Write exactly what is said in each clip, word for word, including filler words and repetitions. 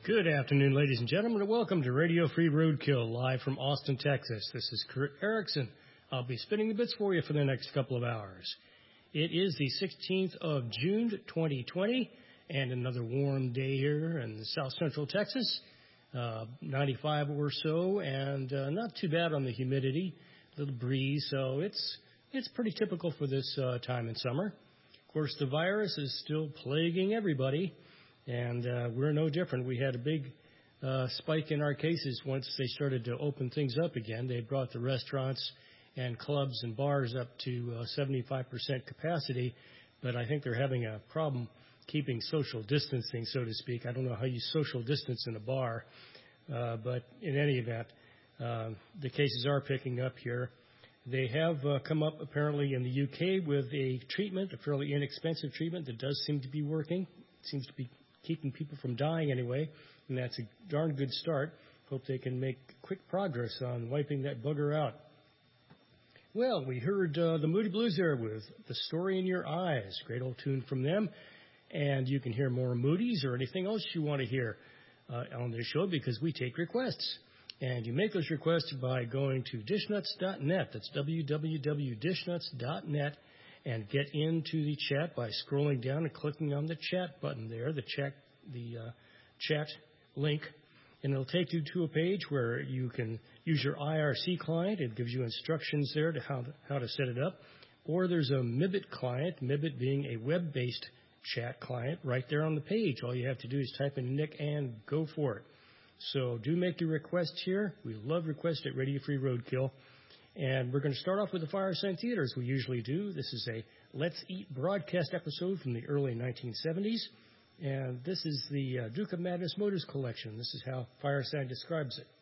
Good afternoon, ladies and gentlemen, and welcome to Radio Free Roadkill, live from Austin, Texas. This is Kurt Erickson. I'll be spinning the bits for you for the next couple of hours. It is the sixteenth of June, twenty twenty, and another warm day here in south central Texas, uh, ninety-five or so, and uh, not too bad on the humidity, a little breeze, so it's it's pretty typical for this uh, time in summer. Of course, the virus is still plaguing everybody. And uh, we're no different. We had a big uh, spike in our cases once they started to open things up again. They brought the restaurants and clubs and bars up to uh, seventy-five percent capacity, but I think they're having a problem keeping social distancing, so to speak. I don't know how you social distance in a bar, uh, but in any event, uh, the cases are picking up here. They have uh, come up apparently in the U K with a treatment, a fairly inexpensive treatment that does seem to be working. It seems to be keeping people from dying anyway, and that's a darn good start. Hope they can make quick progress on wiping that bugger out. Well, we heard uh, the Moody Blues there with The Story in Your Eyes. Great old tune from them. And you can hear more Moody's or anything else you want to hear uh, on this show because we take requests. And you make those requests by going to dish nuts dot net. That's w w w dot dish nuts dot net. And get into the chat by scrolling down and clicking on the chat button there, the chat, the uh, chat link, and it'll take you to a page where you can use your I R C client. It gives you instructions there to how to, how to set it up. Or there's a Mibit client, Mibit being a web-based chat client, right there on the page. All you have to do is type in Nick and go for it. So do make your requests here. We love requests at Radio Free Roadkill. And we're going to start off with the Fireside Theater, as we usually do. This is a Let's Eat broadcast episode from the early nineteen seventies. And this is the uh, Duke of Madness Motors Collection. This is how Fireside describes it.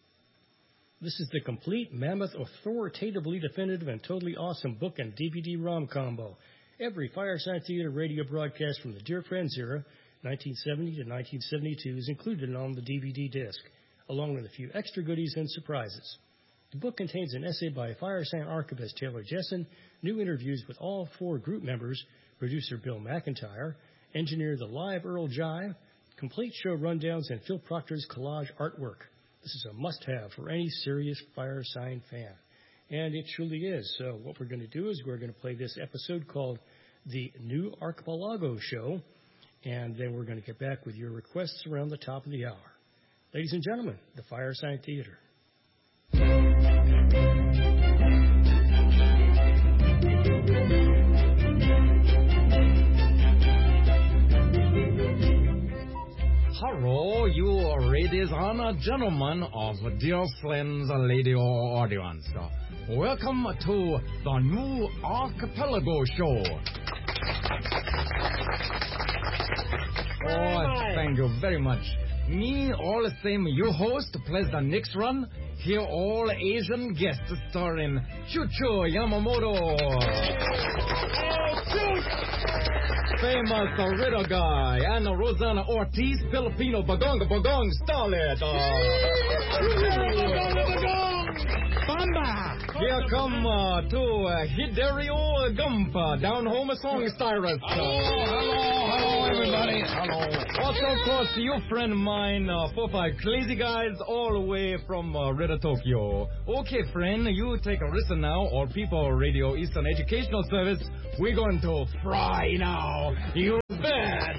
This is the complete, mammoth, authoritatively definitive, and totally awesome book and D V D ROM combo. Every Fireside Theater radio broadcast from the Dear Friends era, nineteen seventy to nineteen seventy-two, is included on the D V D disc, along with a few extra goodies and surprises. The book contains an essay by Firesign archivist Taylor Jessen, new interviews with all four group members, producer Bill McIntyre, engineer the live Earl Jive, complete show rundowns, and Phil Proctor's collage artwork. This is a must-have for any serious Firesign fan. And it truly is. So what we're going to do is we're going to play this episode called The New Archipelago Show, and then we're going to get back with your requests around the top of the hour. Ladies and gentlemen, the Fireside Theater. Hello, you ladies and gentlemen of Dear Friends Radio audience. Welcome to the New Archipelago Show. Oh, thank you very much. Me, all the same, your host, plays the next run. Here, all Asian guests starring Chucho Yamamoto. Oh, famous riddle guy, and Rosanna Ortiz, Filipino Bagong Bagong starlet. Bamba! Here come uh, to uh, Hiderio Gumpa, down home song stylist. Hello, hello, hello, everybody. Hello. Also, of course, your friend of mine, uh, four, five crazy guys all the way from uh, Red Tokyo. Okay, friend, you take a listen now, or People Radio Eastern Educational Service. We're going to fry now. You bet.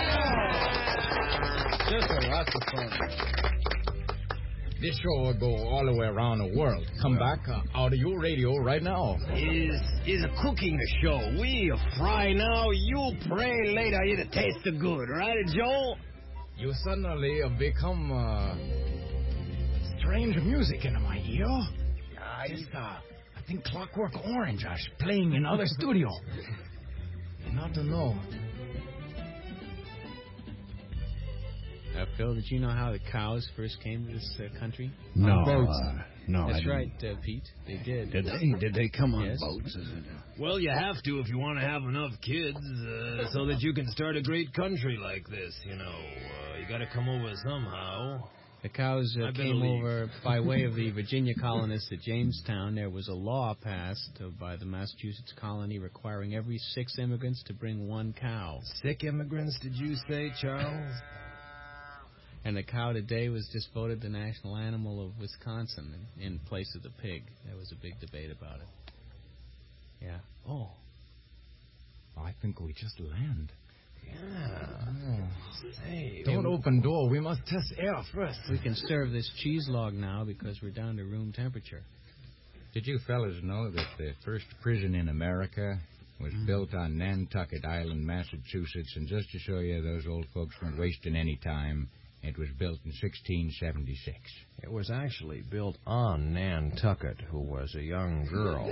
Just a lots of fun. This show will go all the way around the world. Come back uh, out of your radio right now. Is is a cooking show. We fry now, you pray later. It tastes good, right, Joe? You suddenly have become uh, strange music in my ear. Uh, Just, uh, I think Clockwork Orange is playing in other studio. Not to know. Uh, Phil, did you know how the cows first came to this uh, country? No, On boats. uh, no. That's I didn't. right, uh, Pete. They did. Did they? Did they come on Yes. boats? Is it? well, you have to if you want to have enough kids, uh, so that you can start a great country like this. You know, uh, you got to come over somehow. The cows uh, I came believe. over by way of the Virginia colonists at Jamestown. There was a law passed uh, by the Massachusetts colony requiring every six immigrants to bring one cow. Sick immigrants, did you say, Charles? And the cow today was just voted the national animal of Wisconsin in, in place of the pig. There was a big debate about it. Yeah. Oh. I think we just land. Yeah. Oh. Hey, Don't open door. We must test air first. We can serve this cheese log now because we're down to room temperature. Did you fellas know that the first prison in America was mm. built on Nantucket Island, Massachusetts? And just to show you those old folks weren't wasting any time, it was built in sixteen seventy-six. It was actually built on Nantucket, who was a young girl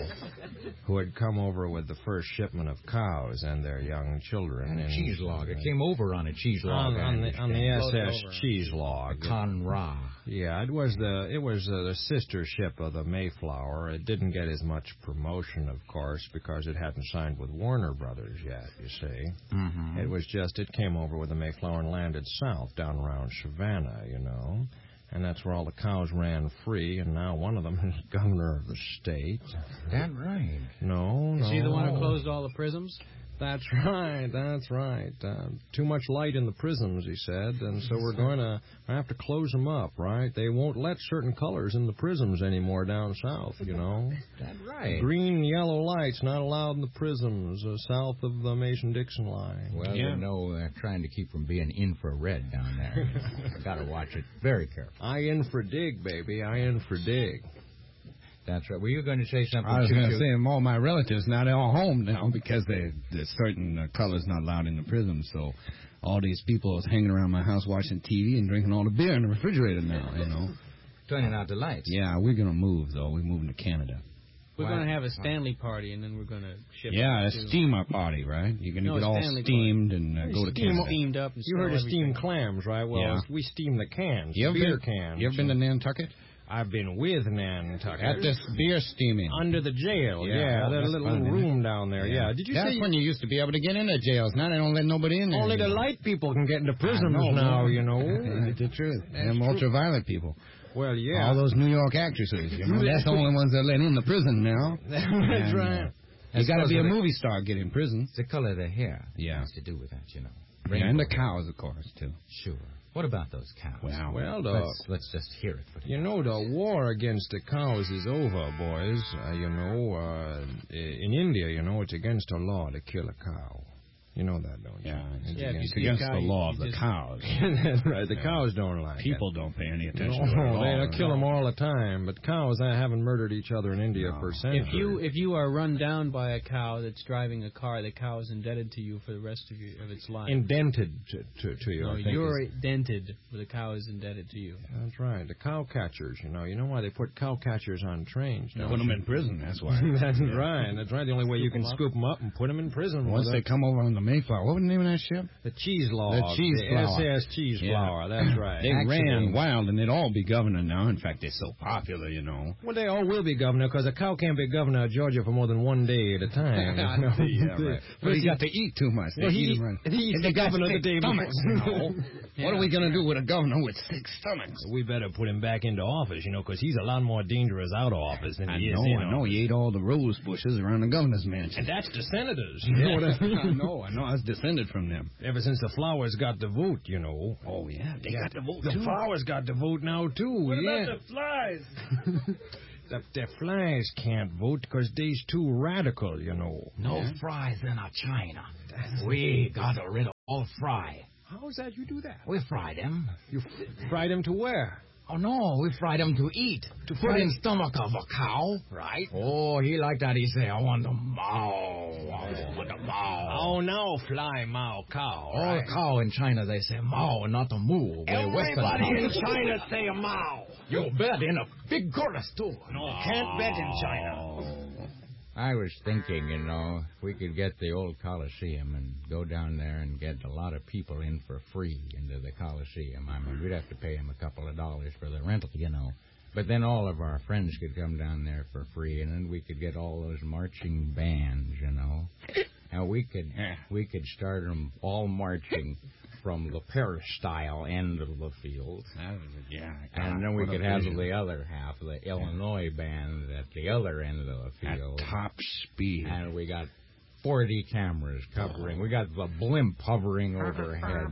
who had come over with the first shipment of cows and their young children. And a in, cheese log. It came over on a cheese log. On, on, the, on the S S Cheese Log. Conra. Yeah, it was the it was uh, the sister ship of the Mayflower. It didn't get as much promotion, of course, because it hadn't signed with Warner Brothers yet, you see. Mm-hmm. It was just, it came over with the Mayflower and landed south, down around Savannah, you know. And that's where all the cows ran free, and now one of them is governor of the state. That right? No, no. Is he the one who closed all the prisms? That's right, that's right. Uh, too much light in the prisms, he said, and so we're going to have to close them up, right? They won't let certain colors in the prisms anymore down south, you know. That's right. Green and yellow lights not allowed in the prisms uh, south of the Mason-Dixon line. Well, yeah. you know, they're trying to keep from being infrared down there. Got to watch it very carefully. I infra-dig, baby, I infra-dig. That's right. Were you going to say something? I was going to too? say, all my relatives, now they're all home now because they, there's certain uh, colors not allowed in the prison. So all these people is hanging around my house watching T V and drinking all the beer in the refrigerator now, you know. Turning out the lights. Yeah, we're going to move, though. We're moving to Canada. We're Wow. going to have a Stanley party, and then we're going to ship Yeah, it a to... steamer party, right? You're going to No, get a all Stanley steamed and uh, go to Steam- Canada. steamed up and You heard of sell steamed everything. clams, right? Well, Yeah. we steam the cans, You ever beer been, cans. You ever been to Nantucket? I've been with Nantucket. At this beer steaming. Under the jail, Yeah, yeah. oh, that that's little fun, isn't room down there, yeah. Did you That's say when you used to be able to get into jails. Now they don't let nobody in there. only the anymore. light people can get into prisons I know, now, man. you know? That's the truth. Them ultraviolet people. Well, yeah. All those New York actresses, you know, that's the only ones that let in the prison now. That's And, right. uh, you got to because be a of the- movie star to get in prison. It's the color of the hair. Yeah. Has to do with that, you know. Yeah, and the Rainbow. cows, of course, too. Sure. What about those cows? Wow. Well, the, Let's, let's just hear it. For you know, the war against the cows is over, boys. Uh, you know, uh, in India, you know, it's against the law to kill a cow. You know that, don't you? Yeah, It's Yeah, if you against, see against a cow, the you- law you of the just- cows. That's right. The Yeah. cows don't like People it. don't pay any No, attention to it at all. they kill them all the time. But cows, I haven't murdered each other in India No. for centuries. If you if you are run down by a cow that's driving a car, the cow is indebted to you for the rest of your, of its life. indented to, to, to you, no, I think you're is- dented, but the cow is indebted to you. That's right. The cow catchers, you know. You know why they put cow catchers on trains? Put don't them you? in prison, that's why. That's right. That's right. The only way you can them up. scoop them up and put them in prison. Once with they a- come over on the Mayflower, what was the name of that ship? The cheese log. The cheese the flower. S S Cheese Yeah. flower. That's right. They Actually, ran wild, and they'd all be governor now. In fact, they're so popular, you know. Well, they all will be governor because a cow can't be governor of Georgia for more than one day at a time. you know? yeah, right. But he got to eat too much. They Well, he, eat him right. he eats They the got governor the sick day stomachs, you before. know. What are we going to do with a governor with sick stomachs? We better put him back into office, you know, because he's a lot more dangerous out of office than I he know, is in I know. office. He ate all the rose bushes around the governor's mansion. And that's the senators. You know what I mean? I know, I know. I was descended from them. Ever since the flowers got the vote, you know. Oh, yeah. They got the vote, The too. flowers got the vote now, too. What yeah. about the flies? the, the flies can't vote because they's too radical, you know. No fries in our China. We got rid of all fry. How's that you do that? We fry them. You f- fried them to where? Oh, no, we fry them to eat. To put in stomach of a cow, right? Oh, he like that. He say, I want the mow. I want the mow. Oh, now fly mao cow. All right? cow in China, they say mow, not a moo. Everybody in China say a mao. You bet, in a big chorus, too. No, can't bet in China. I was thinking, you know, if we could get the old Coliseum and go down there and get a lot of people in for free into the Coliseum. I mean, we'd have to pay them a couple of dollars for the rental, you know. But then all of our friends could come down there for free, and then we could get all those marching bands, you know. And we could we could start them all marching from the Paris-style end of the field. Yeah. And then we What a could have vision. the other half, the Illinois band, at the other end of the At field. top speed. And we got forty cameras covering. We got the blimp hovering overhead.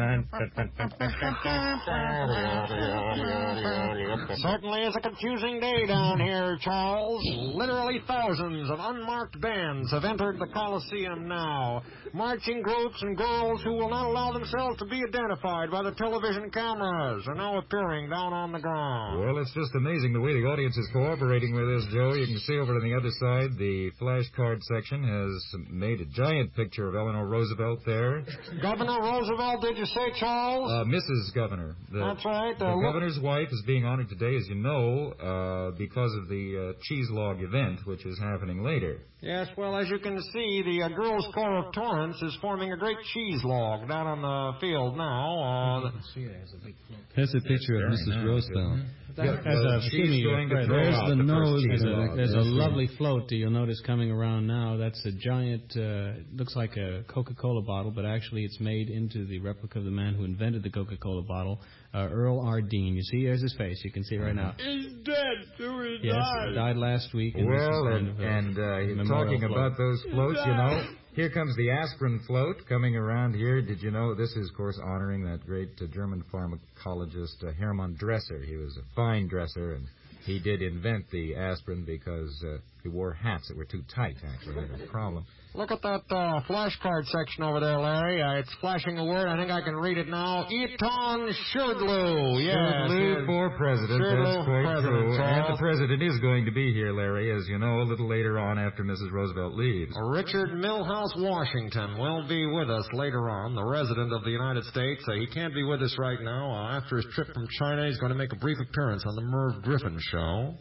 Certainly is a confusing day down here, Charles. Literally thousands of unmarked bands have entered the Coliseum now. Marching groups and girls who will not allow themselves to be identified by the television cameras are now appearing down on the ground. Well, it's just amazing the way the audience is cooperating with us, Joe. You can see over on the other side, the flashcard section has made a giant picture of Eleanor Roosevelt there. Governor Roosevelt, did you say, Charles? Uh, Missus Governor. The, That's right. The Uh, look- governor's wife is being honored today, as you know, uh, because of the uh, cheese log event, which is happening later. Yes, well, as you can see, the uh, Girls' Corps of Torrance is forming a great cheese log down on the field now. Uh, Here's a picture of Missus Roosevelt. As a, She's going to throw There's out the the first nose. cheese There's a, log. there's a lovely float you'll notice coming around now. That's a giant, uh, looks like a Coca-Cola bottle, but actually it's made into the replica of the man who invented the Coca-Cola bottle, uh, Earl R. Dean. You see, there's his face. You can see it right now. He's dead. He Yes, died. died last week. And this is Well, kind and, of a and uh, memorial talking float. about those floats, you know, here comes the aspirin float coming around here. Did you know this is, of course, honoring that great uh, German pharmacologist uh, Hermann Dresser. He was a fine dresser, and he did invent the aspirin because uh, he wore hats that were too tight, actually. That was a problem. Look at that uh, flashcard section over there, Larry. Uh, it's flashing a word. I think I can read it now. Eton Shurdlu. Yes. Shurdlu yes. for president. Shurdlu That's quite president, true. And Charles. the president is going to be here, Larry, as you know, a little later on after Missus Roosevelt leaves. Richard Milhouse Washington will be with us later on, the resident of the United States. Uh, he can't be with us right now. Uh, after his trip from China, he's going to make a brief appearance on the Merv Griffin Show.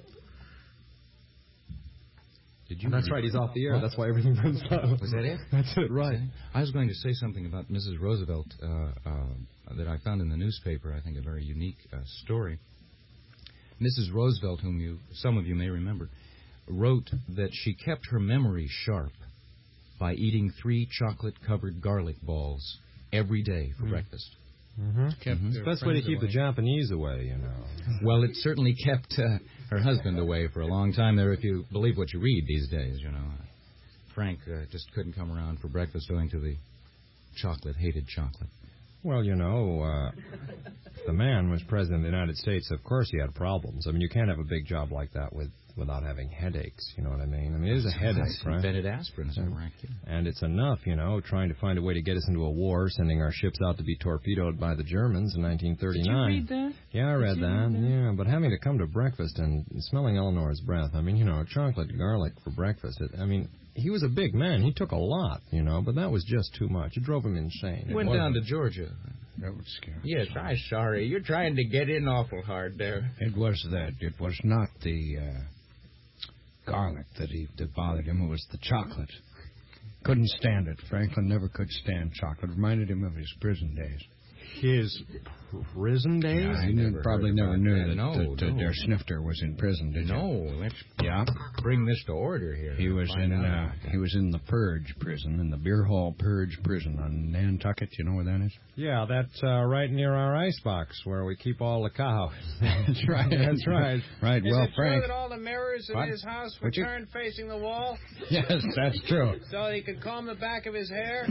Did you? That's right. He's off the air. That's why everything runs out. Was that it? That's it. Right. I was going to say something about Missus Roosevelt uh, uh, that I found in the newspaper. I think a very unique uh, story. Missus Roosevelt, whom you some of you may remember, wrote that she kept her memory sharp by eating three chocolate-covered garlic balls every day for mm. breakfast. Mm-hmm. Kept It's the best way to keep away. the Japanese away, you know. Well, it certainly kept uh, her husband away for a long time there, if you believe what you read these days, you know. Frank uh, just couldn't come around for breakfast owing to the chocolate, hated chocolate. Well, you know, uh, if the man was president of the United States, of course he had problems. I mean, you can't have a big job like that with without having headaches, you know what I mean? I mean, it is a headache, right? Invented aspirin, is that right? And it's enough, you know, trying to find a way to get us into a war, sending our ships out to be torpedoed by the Germans in nineteen thirty-nine. Did you read that? Yeah, I read that. Yeah, but having to come to breakfast and smelling Eleanor's breath, I mean, you know, chocolate garlic for breakfast, it, I mean, he was a big man. He took a lot, you know, but that was just too much. It drove him insane. He went down to Georgia. That was scary. Yes, I'm sorry. You're trying to get in awful hard there. It was that. It was not the uh, garlic that he that bothered him. It was the chocolate. Couldn't stand it. Franklin never could stand chocolate. Reminded him of his prison days. His prison days? Yeah, he never probably heard never about knew that. that, No, that, that no. their snifter was in prison, did you? No, let's Yeah. bring this to order here. He was Find in out. uh, he was in the Purge prison, in the Beer Hall Purge prison on Nantucket. You know where that is? Yeah, that's uh, right near our icebox where we keep all the cows. That's right. That's right. Right. Is well, it Frank. true that all the mirrors in What? his house were Would you- turned facing the wall Yes, that's true. so he could comb the back of his hair?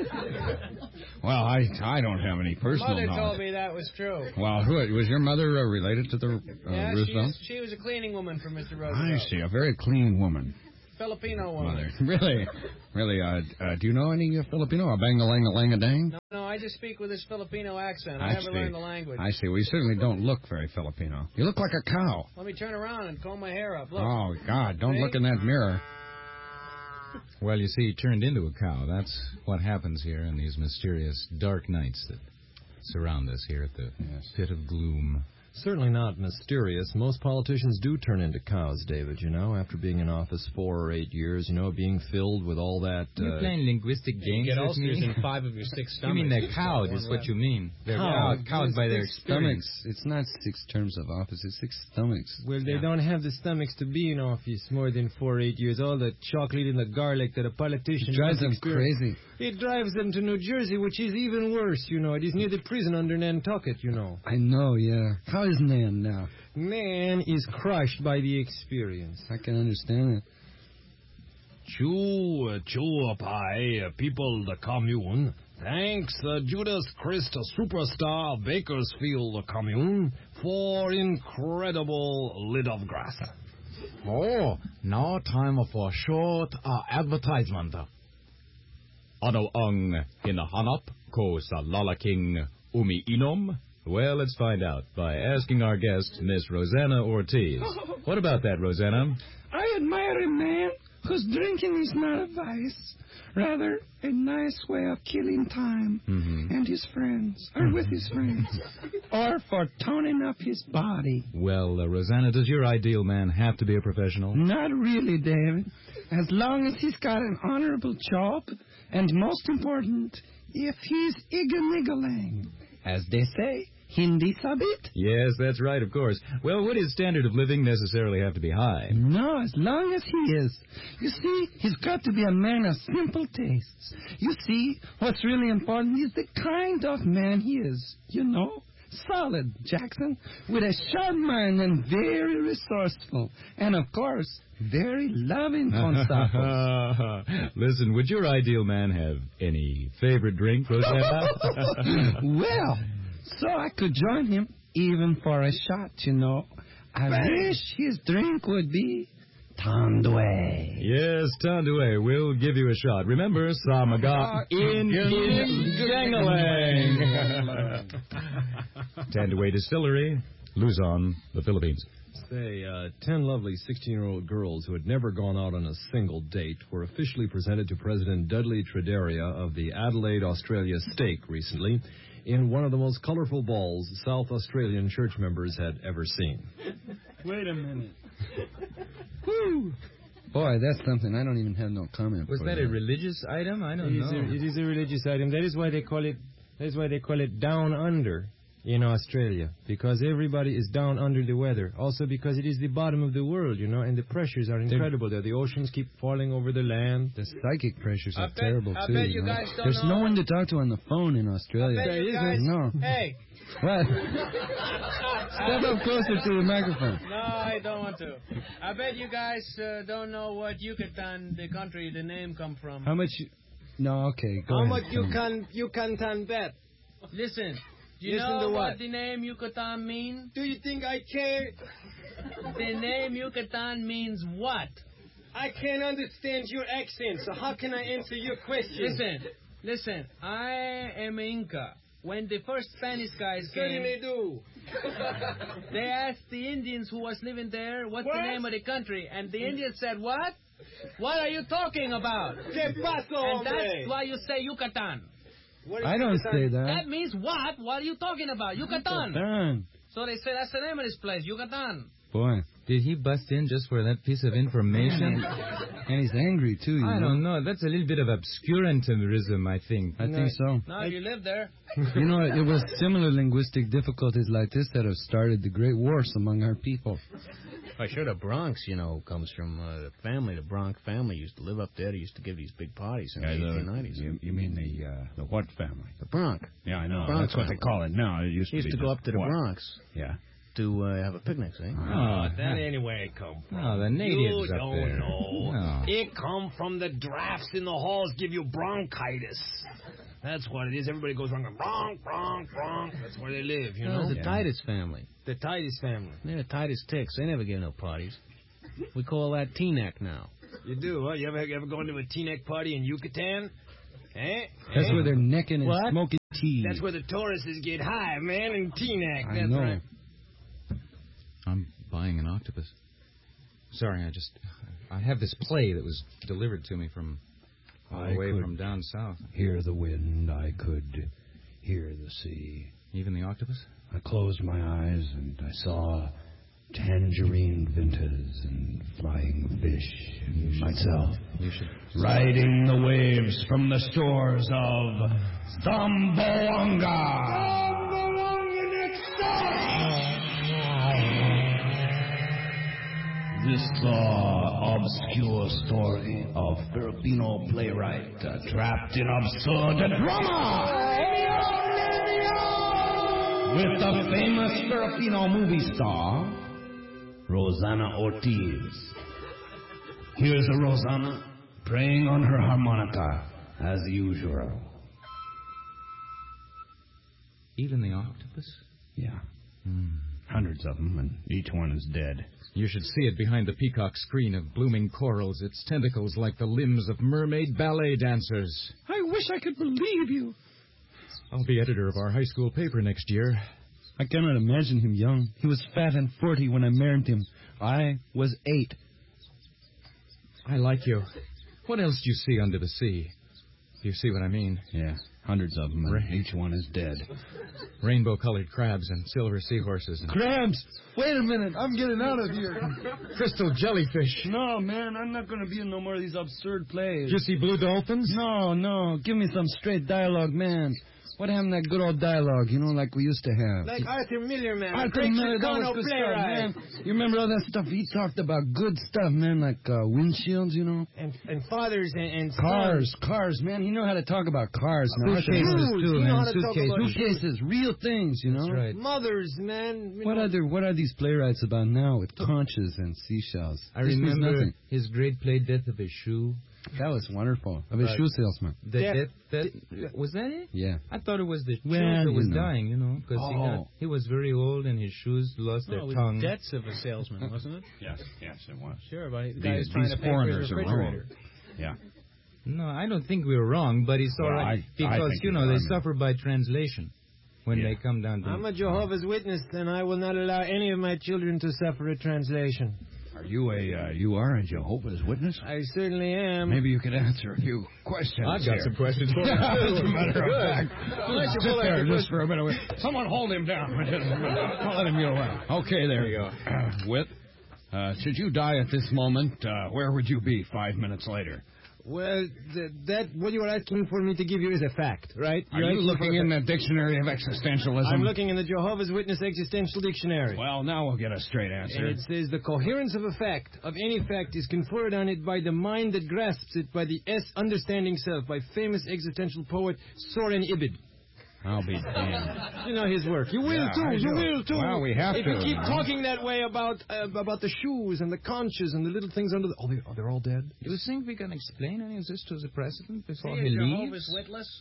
Well, I I don't have any personal Mother knowledge. told me that was true. Well, who was your mother uh, related to the uh, yeah, Roosevelt? she's, she was a cleaning woman for Mister I Roosevelt. see, a very clean woman, Filipino woman. mother. Really, really. Uh, uh, do you know any uh, Filipino? A bang a lang a lang a dang. No, no, I just speak with this Filipino accent. I, I never see. learned the language. I see. We certainly don't look very Filipino. You look like a cow. Let me turn around and comb my hair up. Look. Oh God! Don't See? look in that mirror. Well, you see, he turned into a cow. That's what happens here in these mysterious dark nights that surround us here at the Yes. pit of gloom. Certainly not mysterious. Most politicians do turn into cows, David, you know, after being in office four or eight years, you know, being filled with all that... You're Uh, playing linguistic You games get with ulcers me? in five of your six You stomachs. mean they're You've got cowed, one is what left. you mean. They're Cowed. cowed, cowed by their experience. Stomachs. It's not six terms of office. It's six stomachs. well, they don't have the stomachs to be in office more than four or eight years. All the chocolate and the garlic that a politician... It drives must them experience. crazy. It drives them to New Jersey, which is even worse, you know. It is near the prison under Nantucket, you know. I know. Yeah. How is Nan now? Man is crushed by the experience. I can understand it. Chew, chew pie, people the commune. Thanks, uh, Judas Christ, superstar Bakersfield commune, for incredible lid of grass. Oh, now time for short uh, advertisement. Ano ang hinahanap ko sa lalaking umiinom? Well, let's find out by asking our guest, Miss Rosanna Ortiz. What about that, Rosanna? I admire a man whose drinking is not a vice, rather a nice way of killing time Mm-hmm. and his friends, or with his friends, or for toning up his body. Well, uh, Rosanna, does your ideal man have to be a professional? Not really, David. As long as he's got an honorable job, and most important, if he's igga-nigga-lang. As they say, Hindi sabit? Yes, that's right, of course. Well, would his standard of living necessarily have to be high? No, as long as he is. You see, he's got to be a man of simple tastes. You see, what's really important is the kind of man he is. You know? Solid, Jackson, with a sharp mind and very resourceful. And, of course, very loving constable. Listen, would your ideal man have any favorite drink, Rosanna? Well, so I could join him, even for a shot, you know. I wish his drink would be Tandwe. Yes, Tandwe. We'll give you a shot. Remember, Samaga in Jangalang. Tandwe Distillery, Luzon, the Philippines. Say, uh, ten lovely sixteen-year-old girls who had never gone out on a single date were officially presented to President Dudley Tradaria of the Adelaide, Australia stake recently in one of the most colorful balls South Australian church members had ever seen. Wait a minute. Woo! Boy, that's something I don't even have no comment Was for that a religious item? I don't It know. is, a, it is a religious item. That is why they call it. That is why they call it down under in Australia, because everybody is down under the weather. Also because it is the bottom of the world, you know, and the pressures are incredible there. The oceans keep falling over the land. The psychic pressures I are bet- terrible, I too. bet you you know? guys don't There's know- no one to talk to on the phone in Australia. I bet you guys, No. hey. What? Step up closer to the microphone. No, I don't want to. I bet you guys uh, don't know what Yucatan, the country, the name come from. How much... You... No, okay, go How ahead. much you Come on. can you can tan bet? Listen, do you Listen know to what? what? the name Yucatan means? Do you think I care? The name Yucatan means what? I can't understand your accent, so how can I answer your question? Listen, listen, I am Inca. When the first Spanish guys Certainly came, do. they asked the Indians who was living there, what's What? the name of the country? And the Indians said, what? What are you talking about? ¿Qué pasó, And hombre? that's why you say Yucatan. What is I don't Yucatan? say that. That means what? What are you talking about? Yucatan. Done. So they say that's the name of this place, Yucatan. Boy. Did he bust in just for that piece of information? And he's angry, too, you I know. don't know. That's a little bit of obscurantism, I think. I think so. Now you live there. You know, it was similar linguistic difficulties like this that have started the great wars among our people. I sure the Bronx, you know, comes from uh, the family. The Bronx family used to live up there. They used to give these big parties in the eighteen nineties. You, you mean the uh, the what family? The Bronx. Yeah, I know. Bronx That's what they family. call it now. It used They to used be to go just up to the what? Bronx Yeah. to uh, have a picnic, see? Oh, That ain't where it come from. Oh, the natives You up don't there. know. No. It come from the drafts in the halls give you bronchitis. That's what it is. Everybody goes around going, bronch, bronch, bronch. That's where they live, you No, know? the Titus family. The Titus family. They're the Titus Ticks. They never give no parties. We call that T-neck now. You do, huh? You ever, you ever go into a T-neck party in Yucatan? Eh? That's eh? where they're necking and What? smoking tea. That's where the tourists get high, man, in T-neck. I That's know. right. I'm buying an octopus. Sorry, I just... I have this play that was delivered to me from all the I way could from down south. Hear the wind, I could hear the sea. Even the octopus? I closed my eyes and I saw tangerine vintas and flying fish and myself You should... riding the waves from the shores of Zamboanga. This uh, obscure story of Filipino playwright uh, trapped in absurd drama with the famous Filipino movie star Rosanna Ortiz. Here's a Rosanna praying on her harmonica, as usual. Even the octopus? Yeah. Hmm. Hundreds of them, and each one is dead. You should see it behind the peacock screen of blooming corals, its tentacles like the limbs of mermaid ballet dancers. I wish I could believe you. I'll be editor of our high school paper next year. I cannot imagine him young. He was fat and forty when I married him. I was eight. I like you. What else do you see under the sea? Do you see what I mean? Yeah, hundreds of them, and Ra- each one is dead. Rainbow-colored crabs and silver seahorses. And Crabs! Wait a minute, I'm getting out of here. crystal jellyfish. No, man, I'm not going to be in no more of these absurd plays. Did you see blue dolphins? No, no, give me some straight dialogue, man. What happened to that good old dialogue, you know, like we used to have? Like Arthur Miller, man. Arthur Great Miller, that Chicano was good playwright. stuff, man. You remember all that stuff? He talked about good stuff, man, like uh, windshields, you know? And, and fathers and, and Cars, cars, man. He knew how to talk about cars. Now. Suitcases, too, you man. know how to Suitcases. talk about suitcases, real things, you know? That's right. Mothers, man. You What know. are there, what are these playwrights about now with conches and seashells? I This means remember nothing. his great play, Death of a Shoe. That was wonderful. Of a Right. shoe salesman. The Yeah. death, that, was that it? Yeah. I thought it was the Well, shoe that was you know. dying, you know, because he, got- Oh. he was very old and his shoes lost their Oh, it was tongue. debts of a salesman, wasn't it? Yes, yes, it was. Sure, but the These- guy was trying these to pay for his foreigners are refrigerator. Yeah. No, I don't think we were wrong, but it's all Well, right I- I because think you you're know they wrong. suffer by translation when Yeah. they come down to. I'm a Jehovah's Witness, and I will not allow any of my children to suffer a translation. Are you a, uh, you are a Jehovah's Witness? I certainly am. Maybe you could answer a few questions. I've got here. some questions for you. As a matter of fact, Why don't you sit pull out there your just for a minute. Someone hold him down. Don't let him get away. Okay, there you go. Uh, Whit, uh, should you die at this moment, uh, where would you be five minutes later? Well, th- that what you are asking for me to give you is a fact, right? Are You're you asking looking for a in fact. the Dictionary of Existentialism? I'm looking in the Jehovah's Witness Existential Dictionary. Well, now we'll get a straight answer. And it says the coherence of a fact, of any fact, is conferred on it by the mind that grasps it, by the S understanding self, by famous existential poet Soren Ibid. I'll be damned. You know his work. You will Yeah, too. I You do. will too. Well, we have if to, you keep you know. talking that way about uh, about the shoes and the conches and the little things under the oh, they, oh they're all dead. Do you think we can explain any of this to the president before See he a leaves? Jehovah's Witness?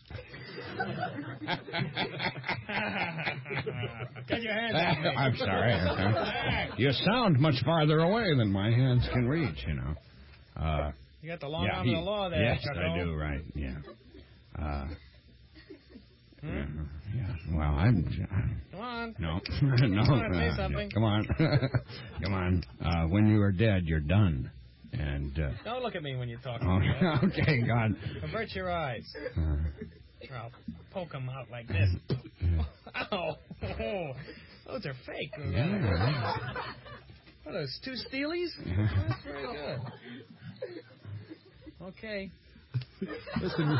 Get your hands out, mate. I'm sorry. okay. You sound much farther away than my hands can reach, you know. Uh, You got the long yeah, arm he- of the law there, Yes, Chucko. I do, right, yeah. Uh, Hmm? yeah, yeah, well, I'm... Come on. No, Come no, on, say uh, something. come on. Come on. Uh, when you are dead, you're done. And, uh, Don't look at me when you're talking. oh, man. okay, God. Avert your eyes. Uh, Or I'll poke them out like this. Ow. Oh, those are fake. yeah. What are those, two Steelies? Yeah. That's very good. Okay. Listen.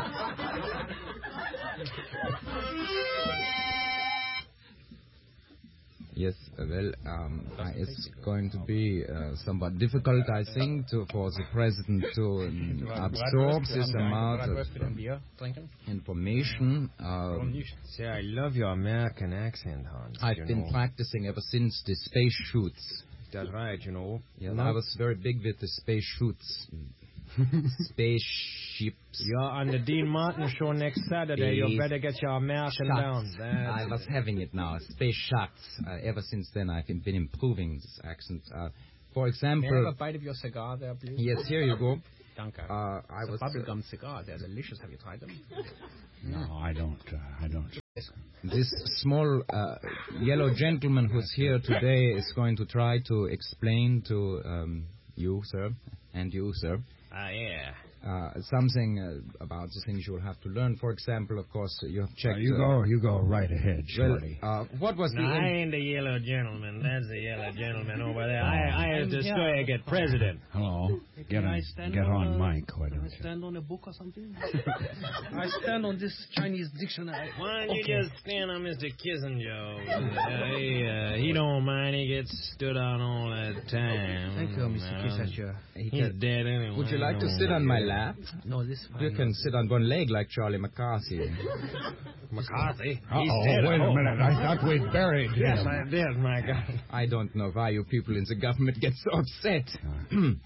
Yes, uh, well, um, uh, it's going to be uh, somewhat difficult, I think, to, for the president to um, absorb this amount of um, Drinking? information. Uh, See, I love your American accent, Hans. I've you been know. practicing ever since the space shoots. That's right, you know. Yeah, No. I was very big with the space shoots. Spaceships. You're on the Dean Martin show next Saturday. You Space better get your American shots. down. That's I was it. having it now. Space shots. Uh, ever since then, I've been improving this accent. Uh, for May I example, have a bite of your cigar there, please? yes, here you go. Danke. Uh, I It's was. a bubblegum cigar. They're delicious. Have you tried them? No, I don't. Uh, I don't. This small uh, yellow gentleman who's here today is going to try to explain to um, you, sir, and you, sir, Ah, yeah. uh, something uh, about the things you will have to learn. For example, of course, you have checked. Uh, you uh, go. You go right ahead, Well, Shorty. uh, what was No, the? I ain't the yellow gentleman. That's the yellow gentleman over there. I, I have to Yeah. swear get president. Hello. Get Can I on. stand Get on, on uh, mic. Why Can don't I you? stand on a book or something? I stand on this Chinese dictionary. Why don't you Okay. just stand on Mister Kissinger? Uh, he, uh, he don't mind. He gets stood on all that time. Thank you, Mister Um, Kissinger. He He's can- dead anyway. Would you like to Don't sit on my worry. lap? No, this is fine. You can sit on one leg like Charlie McCarthy. McCarthy? Uh He's oh. dead. Wait a Oh. minute. I thought we'd buried Yes, him. I did, my God. I don't know why you people in the government get so upset.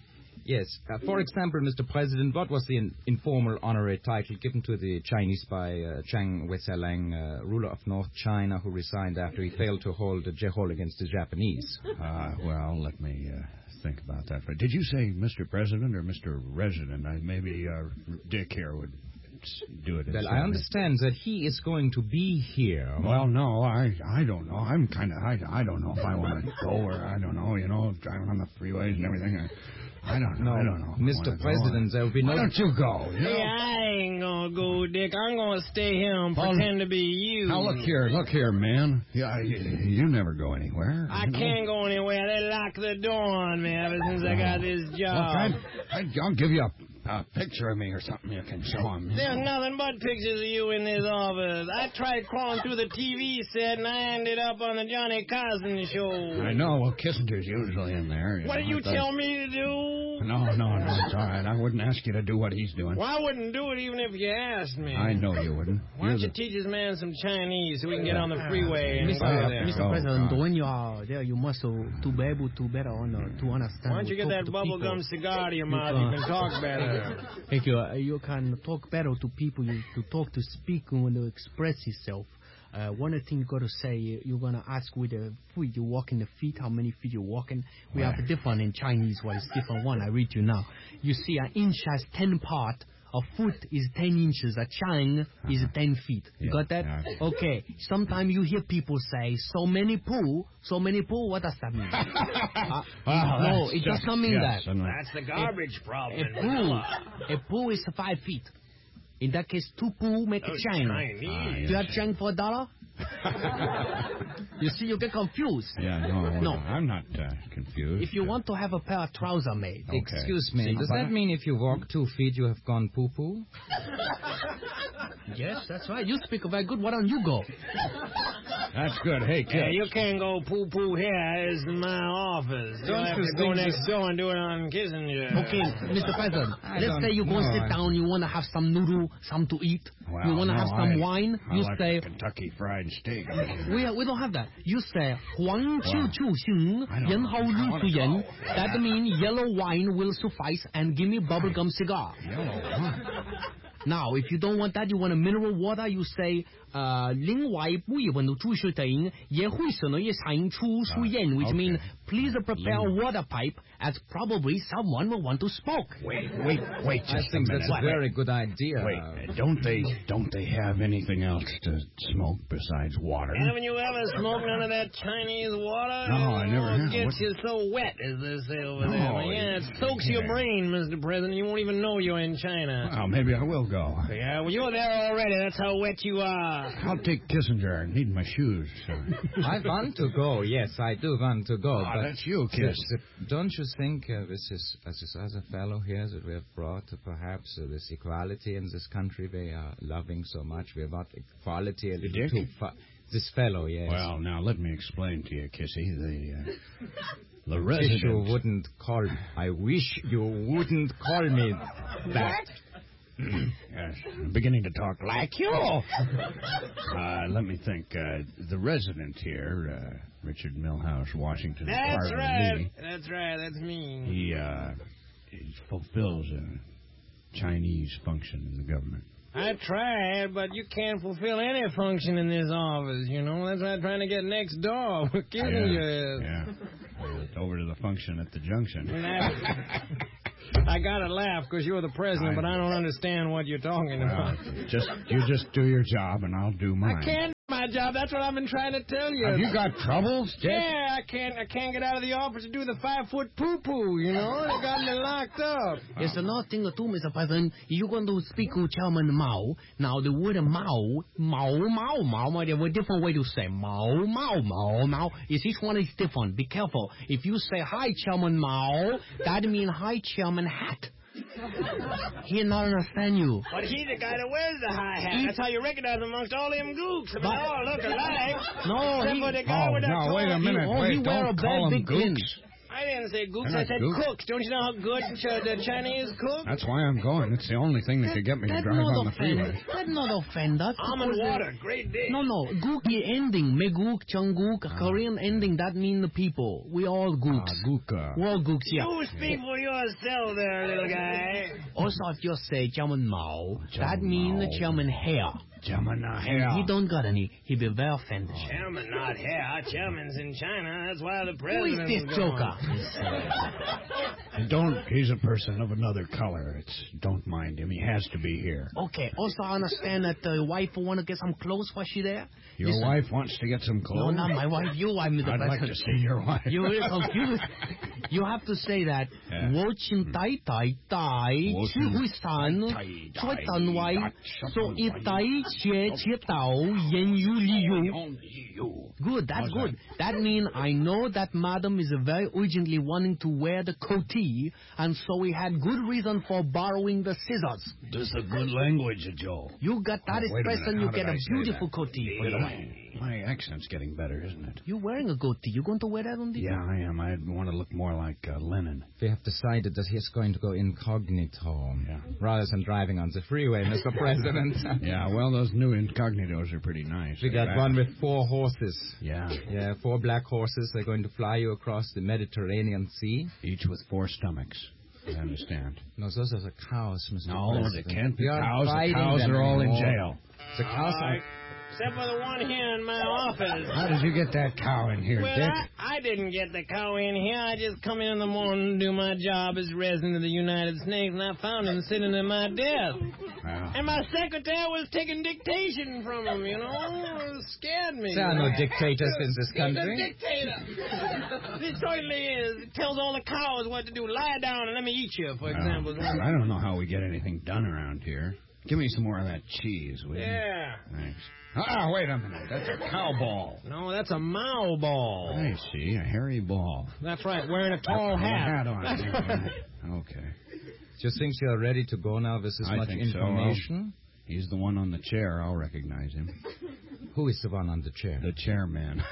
Yes. Uh, for example, Mister President, what was the in- informal honorary title given to the Chinese by uh, Chiang Wei-Salang, uh, ruler of North China, who resigned after he failed to hold a Jehol against the Japanese? Uh, well, let me uh, think about that. Did you say Mister President or Mister Resident? I, maybe uh, Dick here would do it. Well, I understand that he is going to be here. Well, no, I I don't know. I'm kind of, I, I don't know if I want to go or I don't know, you know, driving on the freeways and everything. I, I don't know. I don't know. Mister President, there will be no... Why don't you go? You Hey, know? I ain't gonna go, Dick. I'm gonna stay here and pretend to be you. Now, look here. Look here, man. Yeah, you, you never go anywhere. I you know? can't go anywhere. They locked the door on me ever since I got this job. Look, I, I, I'll give you a, a picture of me or something you can show him. There's nothing but pictures of you in this office. I tried crawling through the T V set, and I ended up on the Johnny Carson show. I know. Well, Kissinger's usually in there. What know, do you but- tell me to do? No, no, no. It's all right. I wouldn't ask you to do what he's doing. Well, I wouldn't do it even if you asked me. I know you wouldn't. Why don't You're you teach this man some Chinese so we can get on the freeway and Mister go there? Mister Oh, President, God. when you are there, you must uh, to be able to better on, uh, to understand. Why don't you get talk that to bubble people. gum cigar to your mouth? can- You can talk better. Thank you. Uh, you can talk better to people. You to talk to speak and to express yourself. Uh, one thing you got to say, you're gonna ask with the feet you walk in the feet, how many feet you're walking. We have a different in Chinese. What is different one? I read you now. You see, an inch has ten part. A foot is ten inches. A chang is ten feet. You Yeah, got that? yeah. Okay. Sometimes you hear people say, so many poo, so many poo. What does that mean? uh, Well, no, that's it does just- not mean yes, that. and That's the garbage problem. A in poo, Manila. a poo is five feet. In that case, two poo make Those a chang. Chinese. Ah, Do you have chang for a dollar? You see, you get confused. Yeah, no, No. no. I'm not uh, confused. If you want to have a pair of trousers made, Okay. Excuse me, See, does but- that mean if you walk two feet you have gone poo-poo? yes, that's right. You speak very good. Why don't you go? That's good. Hey, kid. Yeah, you can't go poo-poo here. It's my office. You'll Don't have you to go think next this- door and do it on Kissinger. Okay, Mister President. I Let's don't say you go know, sit I- down. You want to have some noodle, some to eat. Well, you want to no, have some I- wine. I You like say. Kentucky Fried Steak. We we don't have that. You say Huang Qiu Well, Qiu Xing I don't Yan know. Hao I Lu wanna Su Yan. go. That means yellow wine will suffice and give me bubblegum cigar. Yellow, huh? Now, if you don't want that, you want a mineral water, you say, uh, 另外不一温度注水等也会使呢也产出出烟, which okay. means please prepare a water pipe as probably someone will want to smoke. Wait, wait, wait I just think a minute. that's a very good idea. Wait, don't they don't they have anything else to smoke besides water? Haven't you ever smoked none of that Chinese water? No, I never Oh, have. It gets What- you so wet, as they say over No, there. Yeah, it soaks your yeah. brain, Mister President. You won't even know you're in China. Well, maybe I will go. Yeah, well, you're there already. That's how wet you are. I'll take Kissinger. I need my shoes. So. I want to go. Yes, I do want to go. Ah, but that's you, Kiss. the- the- don't you think uh, this is as this other fellow here that we have brought uh, perhaps uh, this equality in this country we are loving so much? We want equality a little Dick? too far. This fellow, yes. Well, now let me explain to you, Kissy. The uh, the Wish resident. you wouldn't call. I wish you wouldn't call me that. Yes, I'm beginning to talk like you. Uh, let me think. Uh, the resident here, uh, Richard Milhouse, Washington, That's Carver right. Lee, That's right. That's me. he, uh, he fulfills a Chinese function in the government. I tried, but you can't fulfill any function in this office, you know. That's why I'm trying to get next door. Where Kissinger is. Yeah. Uh, over to the function at the junction. I gotta laugh because you're the president, I- but I don't understand what you're talking Well, about. just you just do your job and I'll do mine. I can't do my job. That's what I've been trying to tell you. Have you got troubles, Dick? Yeah, I can't. I can't get out of the office to do the five foot poo poo. You know, they got me locked up. It's another thing too, Mister President. You're going to speak with Chairman Mao. Now, the word Mao, Mao, Mao, Mao, Mao, there's a different way to say Mao, Mao, Mao, Mao. Is each one is different. Be careful. If you say hi, Chairman Mao, that means hi, Chairman Hat. He not understand you. But he's the guy that wears the high hat. That's how you recognize him amongst all them gooks. They all look alike. No, Except he- for the guy Oh, with that no, tall- wait a minute. oh, he Wait, wear don't a call bad him big pin. gooks. I didn't say gooks. They're I not said gooks. cooks. Don't you know how good ch- the Chinese cook? That's why I'm going. It's the only thing that could get me to That drive not on the offend. freeway. That not offend us. Almond because, uh, water, great dish. No, no. Gook is ending. Meguk, Changuk, Ah. Korean ending. That mean the people. We all gooks. Ah, gooka. We all gooks, yeah. You speak for yourself there, little guy. Also, if you say Chairman Mao, that Chairman mean the Mao. chairman hair. Chairman And hair. he don't got any. He be very offended. Chairman not here. Chairman's in China. That's why the Who president is this joker? And don't, he's a person of another color. It's, don't mind him. He has to be here. Okay. Also, I understand that the wife want to get some clothes while she there. Your Listen. wife wants to get some No, clothes? not my wife. You, I'm the I'd like to see your wife. You will confuse. You have to say that. Yeah. 我请太太带去会山，出单位，所以带切切到言语里用。Good, that's good. That means I know that madam is very urgently wanting to wear the coatee, and so we had good reason for borrowing the scissors. This is a good language, Joe. You got that Oh, wait a expression, minute. you How get did a I say beautiful that? coatee for Wait a your minute. My accent's getting better, isn't it? You're wearing a goatee. You going to wear that on the... Yeah, I am. I want to look more like uh, Lennon. We have decided that he's going to go incognito Yeah. rather than driving on the freeway, Mister President. Yeah, well, those new incognitos are pretty nice. We got They're one fast. with four horses. Yeah, Yeah, four black horses. They're going to fly you across the Mediterranean Sea. each with four stomachs. I understand. No, those are the cows, Mister No, President. they can't be We are cows. The fighting cows them are all in anymore. jail. The cows are... Except for the one here in my office. How did you get that cow in here, Well, Dick? I, I didn't get the cow in here. I just come in in the morning to do my job as resident of the United States, and I found him sitting at my desk. Wow. And my secretary was taking dictation from him, you know? It scared me. There are no dictators in this He's a country. dictator. He certainly is. He tells all the cows what to do. Lie down and let me eat you, for example. Well, I don't know how we get anything done around here. Give me some more of that cheese, will you? Yeah. Thanks. Ah, wait a minute. That's a cow ball. No, that's a Mao ball. I see. A hairy ball. That's right, wearing a tall With a hat. hat on. That's right. Okay. Just think you're ready to go now with this I much think information? so. He's the one on the chair. I'll recognize him. Who is the one on the chair? The chairman.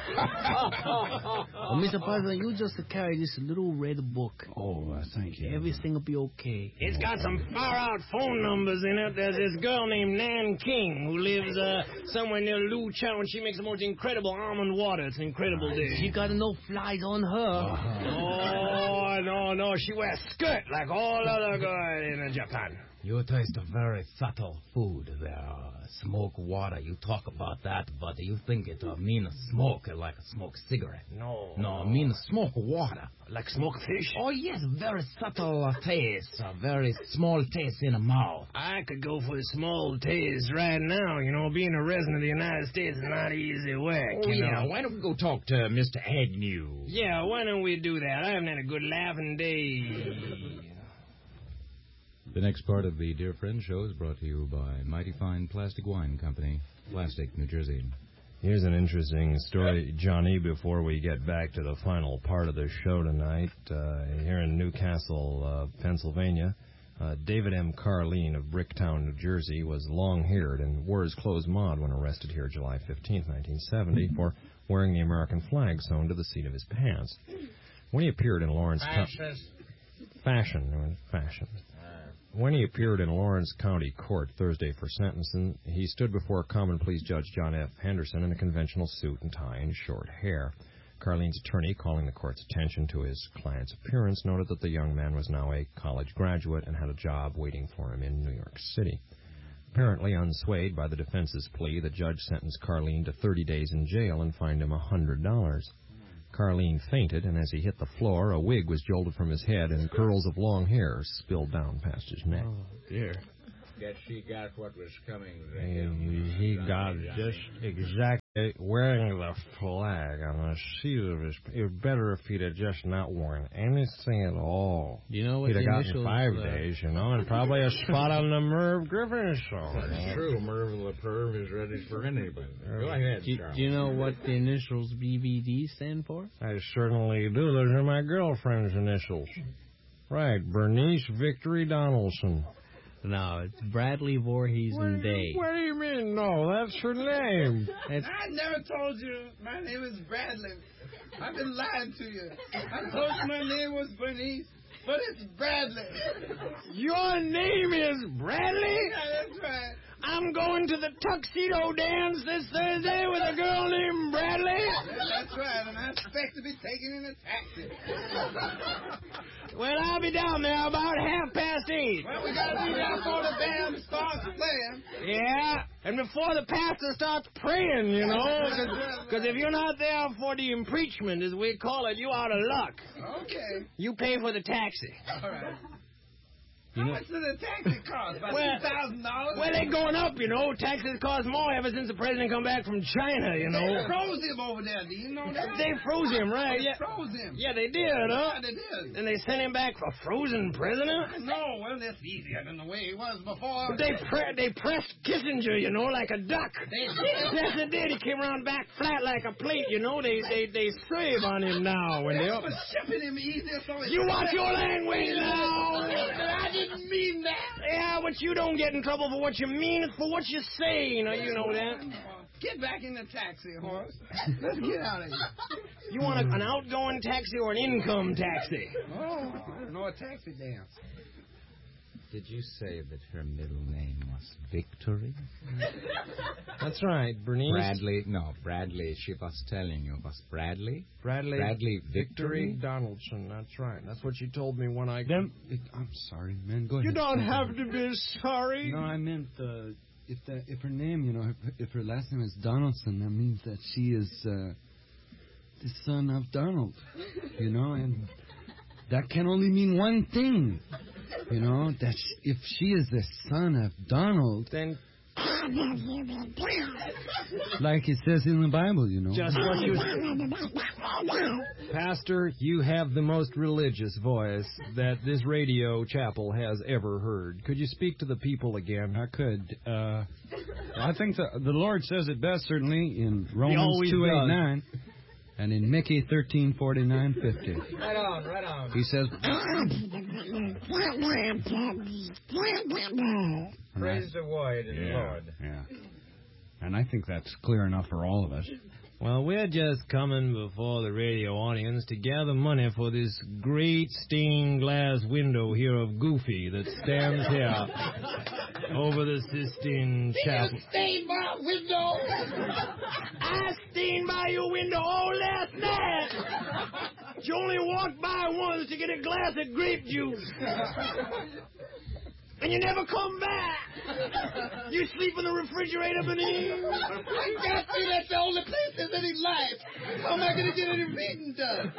Oh, Mister President, you just carry this little red book. Oh, uh, thank you. Everything will be okay. It's got some far-out phone numbers in it. There's this girl named Nan King who lives uh, somewhere near Lu Chao, and she makes the most incredible almond water. It's an incredible dish. She got no flies on her. Oh, no, no. She wears skirt like all other girls in Japan. You taste a very subtle food there. Smoke water, you talk about that, but you think it uh, mean smoke like a smoke cigarette. No. No, mean smoke water. Like smoked fish? Oh, yes, very subtle uh, taste, a very small taste in the mouth. I could go for the small taste right now. You know, being a resident of the United States is not easy work, Oh, you yeah, know. why don't we go talk to Mister Agnew? Yeah, why don't we do that? I haven't had a good laughing day. The next part of the Dear Friend Show is brought to you by Mighty Fine Plastic Wine Company, Plastic, New Jersey. Here's an interesting story, Johnny, before we get back to the final part of the show tonight. Uh, here in Newcastle, uh, Pennsylvania, uh, David M. Carleen of Bricktown, New Jersey, was long-haired and wore his clothes mod when arrested here July fifteenth, nineteen seventy, for wearing the American flag sewn to the seat of his pants. When he appeared in Lawrence County... Fashion. It was fashion. When he appeared in Lawrence County Court Thursday for sentencing, he stood before Common Pleas Judge John F. Henderson in a conventional suit and tie and short hair. Carleen's attorney, calling the court's attention to his client's appearance, noted that the young man was now a college graduate and had a job waiting for him in New York City. Apparently unswayed by the defense's plea, the judge sentenced Carleen to thirty days in jail and fined him one hundred dollars. Carleen fainted, and as he hit the floor, a wig was jolted from his head and curls of long hair spilled down past his neck. Oh, dear. Guess she got what was coming to And he got just exactly wearing the flag on the seat of his... It was better if he'd have just not worn anything at all. You know what He'd have the gotten initials, five uh, days, you know, and probably a spot on the Merv Griffin show. That's true. Mervyn LaPerv is ready for anybody. Go ahead, Do, Charles. do you know what the initials B V D stand for? I certainly do. Those are my girlfriend's initials. Right, Bernice Victory Donaldson. No, it's Bradley Voorhees and Day. What do you mean? No, that's her name. It's, I never told you my name is Bradley. I've been lying to you. I told you my name was Bernice, but it's Bradley. Your name is Bradley? Yeah, that's right. I'm going to the tuxedo dance this Thursday with a girl named Bradley. That's right, and I expect to be taken in a taxi. Well, I'll be down there about half past eight. Well, we gotta be there before the band starts playing. Yeah, and before the pastor starts praying, you know, because if you're not there for the impeachment, as we call it, you out of luck. Okay. You pay for the taxi. All right. How much does a taxi cost? About Well, two thousand dollars? Well, they're going up, you know. Taxes cost more ever since the president come back from China, you know. They froze him over there. Do you know that? They froze him, right? They Yeah. froze him. Yeah, they did, huh? Yeah, they did. And they sent him back for frozen president? No, well, that's easier than the way he was before. They pre- they pressed Kissinger, you know, like a duck. They did. Yes, they did. He came around back flat like a plate, you know. They they they save on him now. When they They were shipping him easier so he You watch your language now. I didn't mean that. Yeah, but you don't get in trouble for what you mean. It's for what you say. You know, you know that. Get back in the taxi, Horace. Let's get out of here. You want a, an outgoing taxi or an income taxi? Oh, I don't know, a taxi dance. Did you say that her middle name was Victory? That's right, Bernice. Bradley, no, Bradley, she was telling you, was Bradley? Bradley. Bradley Victory Victory? Donaldson. That's right. That's what she told me when I. Them, I'm sorry, man. Go ahead. You don't have to be sorry. No, I meant uh, if the, if her name, you know, if, if her last name is Donaldson, that means that she is uh, the son of Donald. You know, and that can only mean one thing. You know, that sh- if she is the son of Donald, then like it says in the Bible, you know. just what you. Pastor, you have the most religious voice that this radio chapel has ever heard. Could you speak to the people again? I could. Uh, I think the, the Lord says it best, certainly, in Romans always two eight does. nine and in Mickey thirteen forty nine fifty. right on, right on. He says, Praise the Lord, Yeah, Lord. yeah. And I think that's clear enough for all of us. Well, we're just coming before the radio audience to gather money for this great stained glass window here of Goofy that stands here over the Sistine Chapel. Stay by window. I stayed by your window all last night. You only walked by once to get a glass of grape juice. And you never come back. You sleep in the refrigerator, Benny. I got to. That's the only place there's any light. How am I going to get any reading done?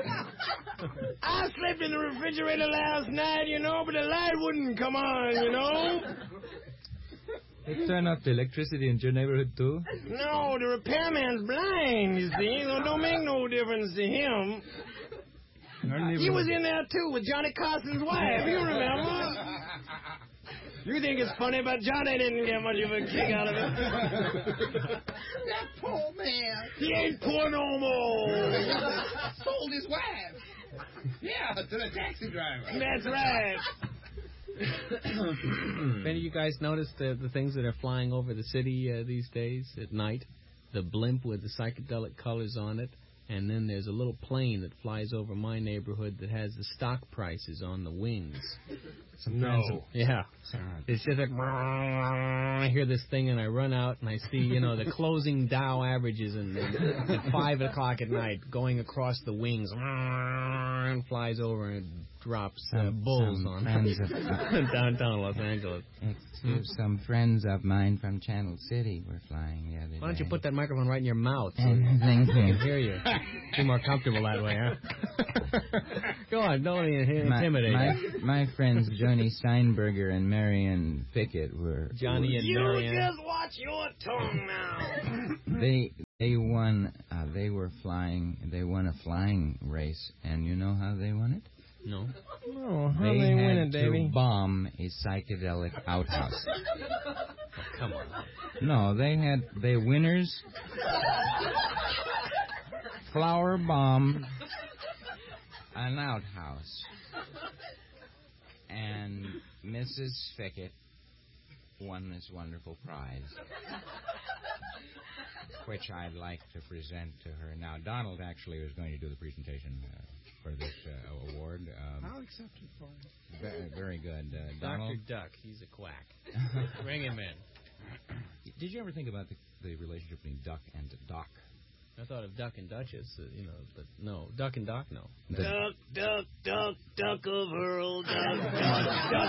I slept in the refrigerator last night, you know, but the light wouldn't come on, you know. They turn off the electricity in your neighborhood, too? No, the repairman's blind, you see. So it don't make no difference to him. He was in there, too, with Johnny Carson's wife. You remember? You think it's funny, but Johnny didn't get much of a kick out of it. That poor man. He ain't poor no more. Sold his wife. Yeah, to the taxi driver. That's right. Have any of you guys noticed the, the things that are flying over the city uh, these days at night? The blimp with the psychedelic colors on it. And then there's a little plane that flies over my neighborhood that has the stock prices on the wings. No. Yeah. It's just like, I hear this thing and I run out and I see, you know, the closing Dow averages and, and at five o'clock at night going across the wings and flies over and drops uh, Some- bulls some on friends of- downtown Los Angeles. Excuse some friends of mine from Channel City were flying the other day. Why don't you put that microphone right in your mouth so And thank I can you. hear you? Be more comfortable that way, huh? Go on, don't in- My, intimidate my, her. my friends Johnny Steinberger and Marion Pickett were Johnny and You Marianne. just watch your tongue now. they they won uh, they were flying they won a flying race, and you know how they won it? No. Oh, how They they had win it, to Davy? bomb a psychedelic outhouse. Come on. No, they had they winners flower bomb an outhouse. And Missus Fickett won this wonderful prize, which I'd like to present to her. Now, Donald actually was going to do the presentation uh, for this uh, award. Um, I'll accept it for him. Very, very good. Uh, Doctor Donald? Duck, he's a quack. Bring him in. Did you ever think about the, the relationship between duck and doc? I thought of Duck and Duchess, uh, you know, but no. Duck and Doc, no. Duck, duck, duck, duck of Earl, duck, duck, duck